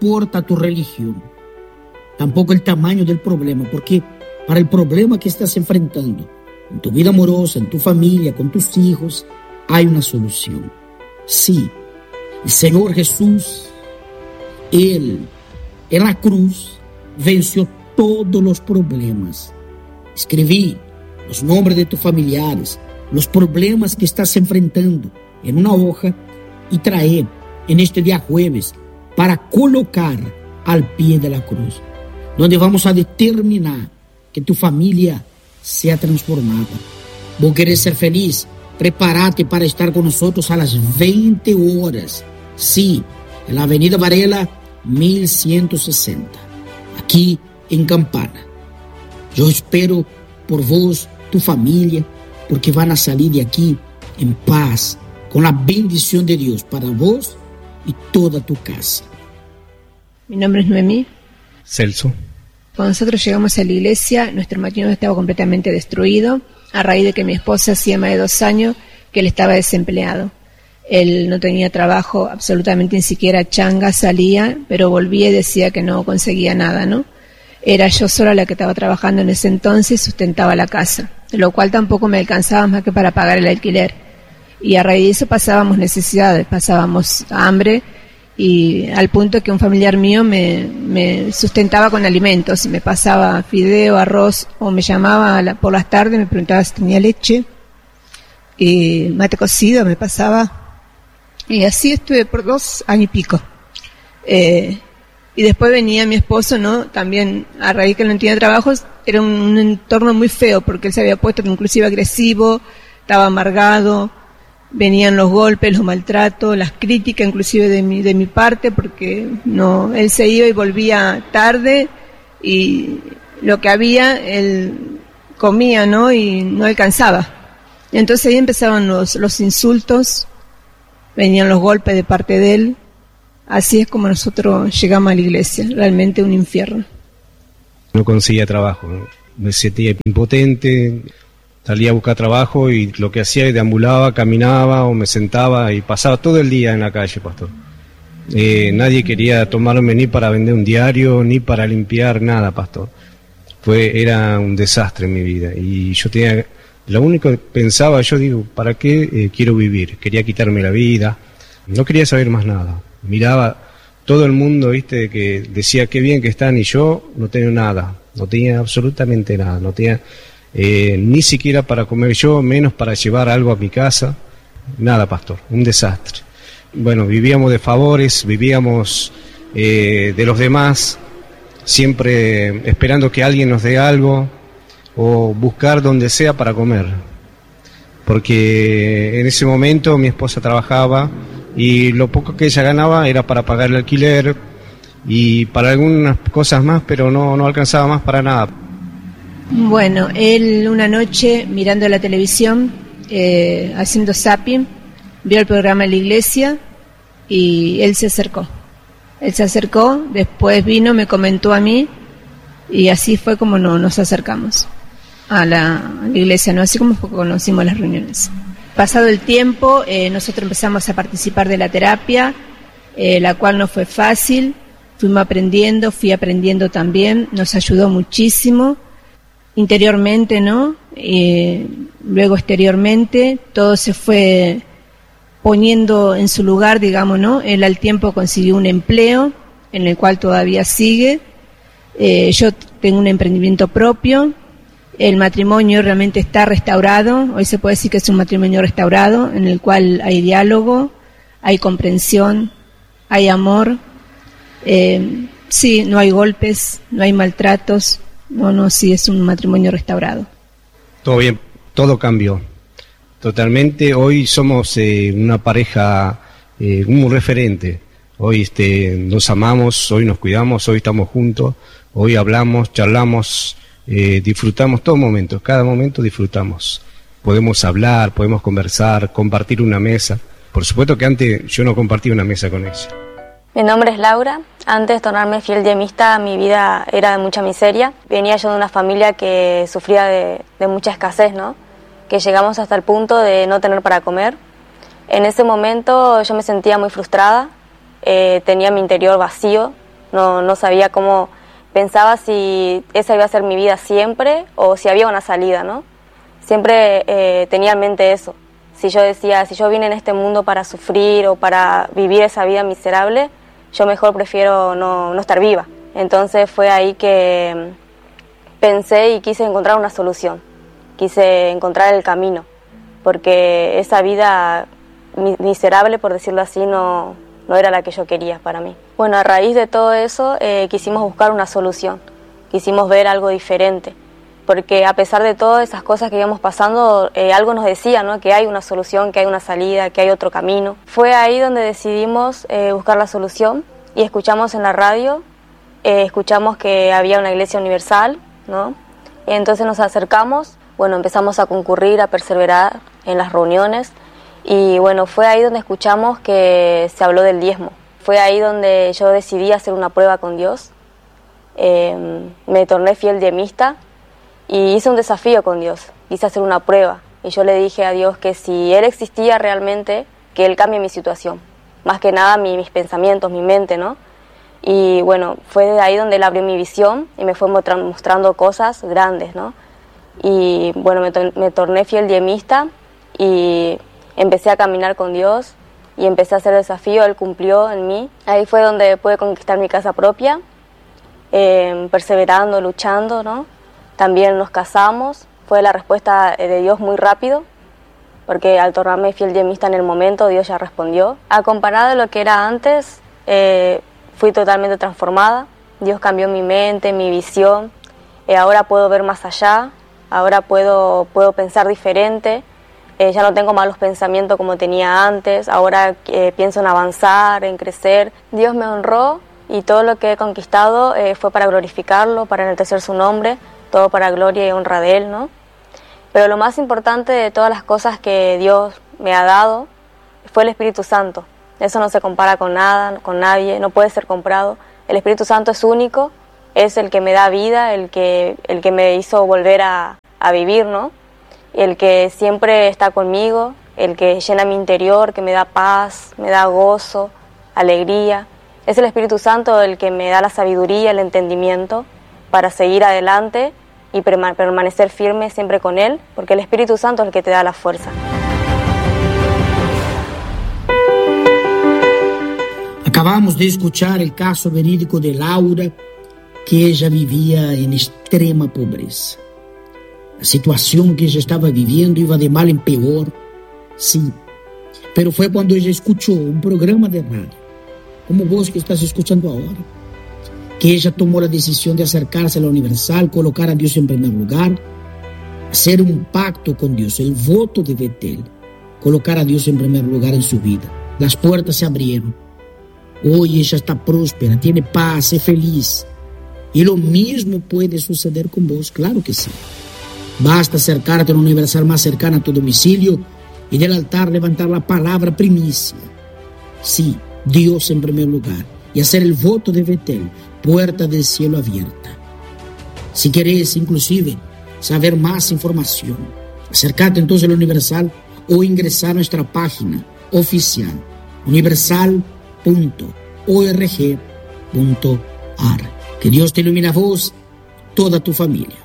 importa tu religión, tampoco el tamaño del problema, porque para el problema que estás enfrentando, en tu vida amorosa, en tu familia, con tus hijos, hay una solución. Sí, el Señor Jesús, Él, en la cruz, venció todos los problemas. Escribí los nombres de tus familiares, los problemas que estás enfrentando en una hoja y trae en este día jueves para colocar al pie de la cruz, donde vamos a determinar que tu familia sea transformada. Vos querés ser feliz, prepárate para estar con nosotros a las 20 horas. Sí, en la Avenida Varela 1160, aquí en Campana. Yo espero por vos, tu familia, porque van a salir de aquí en paz, con la bendición de Dios para vos y toda tu casa. Mi nombre es Noemí. Celso. Cuando nosotros llegamos a la iglesia, nuestro matrimonio estaba completamente destruido, a raíz de que mi esposa hacía más de 2 años que él estaba desempleado. Él no tenía trabajo, absolutamente ni siquiera changa salía, pero volvía y decía que no conseguía nada, ¿no? Era yo sola la que estaba trabajando en ese entonces y sustentaba la casa, lo cual tampoco me alcanzaba más que para pagar el alquiler. Y a raíz de eso pasábamos necesidades, pasábamos hambre, y al punto que un familiar mío me sustentaba con alimentos, me pasaba fideo, arroz, o me llamaba por las tardes, me preguntaba si tenía leche, y mate cocido me pasaba, y así estuve por 2 años y pico. Y después venía mi esposo, ¿no? También, a raíz que él no tenía trabajos, era un entorno muy feo, porque él se había puesto inclusive agresivo, estaba amargado, venían los golpes, los maltratos, las críticas inclusive de mi parte, porque no, él se iba y volvía tarde, y lo que había, él comía, ¿no? Y no alcanzaba. Entonces ahí empezaban los insultos, venían los golpes de parte de él. Así es como nosotros llegamos a la iglesia, realmente un infierno. No conseguía trabajo, me sentía impotente, salía a buscar trabajo y lo que hacía es deambulaba, caminaba o me sentaba y pasaba todo el día en la calle, pastor. Nadie quería tomarme ni para vender un diario, ni para limpiar, nada, pastor. Era un desastre en mi vida y yo tenía, lo único que pensaba, yo digo, ¿para qué quiero vivir? Quería quitarme la vida, no quería saber más nada. Miraba todo el mundo, viste, que decía qué bien que están y yo no tenía nada, no tenía absolutamente nada, no tenía ni siquiera para comer yo, menos para llevar algo a mi casa, nada, pastor, un desastre. Bueno, vivíamos de favores, vivíamos de los demás, siempre esperando que alguien nos dé algo o buscar donde sea para comer, porque en ese momento mi esposa trabajaba y lo poco que ella ganaba era para pagar el alquiler y para algunas cosas más, pero no alcanzaba más para nada. Bueno, él una noche mirando la televisión, haciendo zapping, vio el programa de la iglesia y él se acercó. Después vino, me comentó a mí y así fue como nos acercamos a la iglesia, ¿no? Así como fue que conocimos las reuniones. Pasado el tiempo, nosotros empezamos a participar de la terapia, la cual no fue fácil, fui aprendiendo también, nos ayudó muchísimo, interiormente, ¿no? Luego exteriormente, todo se fue poniendo en su lugar, digamos, ¿no? Él al tiempo consiguió un empleo, en el cual todavía sigue, yo tengo un emprendimiento propio. El matrimonio realmente está restaurado, hoy se puede decir que es un matrimonio restaurado, en el cual hay diálogo, hay comprensión, hay amor, sí, no hay golpes, no hay maltratos, sí, es un matrimonio restaurado. Todo bien, todo cambió, totalmente, hoy somos una pareja, un referente, hoy nos amamos, hoy nos cuidamos, hoy estamos juntos, hoy hablamos, charlamos, disfrutamos todo momento, cada momento disfrutamos. Podemos hablar, podemos conversar, compartir una mesa. Por supuesto que antes yo no compartía una mesa con ella. Mi nombre es Laura. Antes de tornarme fiel diemista, mi vida era de mucha miseria. Venía yo de una familia que sufría de mucha escasez, ¿no? Que llegamos hasta el punto de no tener para comer. En ese momento yo me sentía muy frustrada, tenía mi interior vacío, No sabía cómo, pensaba si esa iba a ser mi vida siempre o si había una salida, ¿no? Siempre tenía en mente eso. Si yo decía, si yo vine en este mundo para sufrir o para vivir esa vida miserable, yo mejor prefiero no estar viva. Entonces fue ahí que pensé y quise encontrar una solución, quise encontrar el camino, porque esa vida miserable, por decirlo así, no era la que yo quería para mí. Bueno, a raíz de todo eso quisimos buscar una solución, quisimos ver algo diferente, porque a pesar de todas esas cosas que íbamos pasando, algo nos decía, ¿no?, que hay una solución, que hay una salida, que hay otro camino. Fue ahí donde decidimos buscar la solución y escuchamos en la radio, escuchamos que había una iglesia universal, ¿no? Y entonces nos acercamos, bueno, empezamos a concurrir, a perseverar en las reuniones. Y bueno, fue ahí donde escuchamos que se habló del diezmo. Fue ahí donde yo decidí hacer una prueba con Dios. Me torné fiel diezmista y hice un desafío con Dios. Quise hacer una prueba. Y yo le dije a Dios que si Él existía realmente, que Él cambie mi situación. Más que nada mis pensamientos, mi mente, ¿no? Y bueno, fue de ahí donde Él abrió mi visión y me fue mostrando cosas grandes, ¿no? Y bueno, me torné fiel diezmista y empecé a caminar con Dios y empecé a hacer desafío, Él cumplió en mí. Ahí fue donde pude conquistar mi casa propia, perseverando, luchando, ¿no? También nos casamos, fue la respuesta de Dios muy rápido, porque al tornarme fiel diezmista en el momento, Dios ya respondió. A comparar de lo que era antes, fui totalmente transformada, Dios cambió mi mente, mi visión, ahora puedo ver más allá, ahora puedo pensar diferente. Ya no tengo malos pensamientos como tenía antes, ahora pienso en avanzar, en crecer. Dios me honró y todo lo que he conquistado fue para glorificarlo, para enaltecer su nombre, todo para gloria y honra de Él, ¿no? Pero lo más importante de todas las cosas que Dios me ha dado fue el Espíritu Santo. Eso no se compara con nada, con nadie, no puede ser comprado. El Espíritu Santo es único, es el que me da vida, el que me hizo volver a vivir, ¿no? El que siempre está conmigo, el que llena mi interior, que me da paz, me da gozo, alegría. Es el Espíritu Santo el que me da la sabiduría, el entendimiento para seguir adelante y permanecer firme siempre con Él, porque el Espíritu Santo es el que te da la fuerza. Acabamos de escuchar el caso verídico de Laura, que ella vivía en extrema pobreza. La situación que ella estaba viviendo iba de mal en peor, sí. Pero fue cuando ella escuchó un programa de radio, como vos que estás escuchando ahora, que ella tomó la decisión de acercarse a la Universal, colocar a Dios en primer lugar, hacer un pacto con Dios, el voto de Betel, colocar a Dios en primer lugar en su vida. Las puertas se abrieron. Hoy ella está próspera, tiene paz, es feliz. Y lo mismo puede suceder con vos, claro que sí. Basta acercarte a la Universal más cercana a tu domicilio y del altar levantar la palabra primicia. Sí, Dios en primer lugar. Y hacer el voto de Betel, puerta del cielo abierta. Si querés, inclusive, saber más información, acércate entonces a la Universal o ingresar a nuestra página oficial, universal.org.ar. Que Dios te ilumine a vos, toda tu familia.